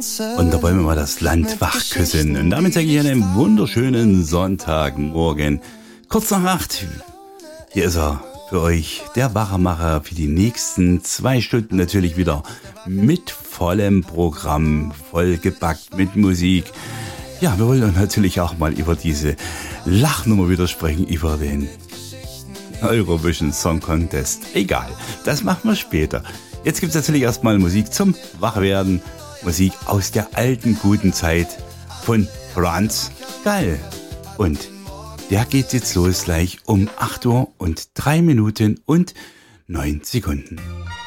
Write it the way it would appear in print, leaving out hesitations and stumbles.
Und da wollen wir mal das Land wachküssen. Und damit sage ich einen wunderschönen Sonntagmorgen. Kurz nach 8. Hier ist er für euch, der Wachmacher für die nächsten 2 Stunden natürlich wieder mit vollem Programm, vollgepackt mit Musik. Ja, wir wollen natürlich auch mal über diese Lachnummer wieder sprechen, über den Eurovision Song Contest. Egal, das machen wir später. Jetzt gibt es natürlich erstmal Musik zum Wachwerden. Musik aus der alten guten Zeit von Franz Gall. Und der geht jetzt los gleich um 8 Uhr und 3 Minuten und 9 Sekunden.